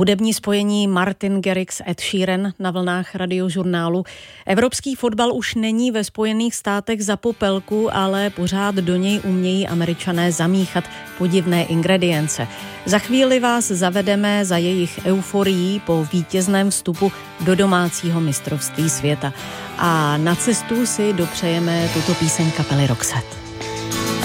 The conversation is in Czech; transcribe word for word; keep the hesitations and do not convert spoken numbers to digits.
Hudební spojení Martin Garrix Ed Sheeran na vlnách Radiožurnálu. Evropský fotbal už není ve Spojených státech za popelku, ale pořád do něj umějí Američané zamíchat podivné ingredience. Za chvíli vás zavedeme za jejich euforií po vítězném vstupu do domácího mistrovství světa. A na cestu si dopřejeme tuto píseň kapely Roxette.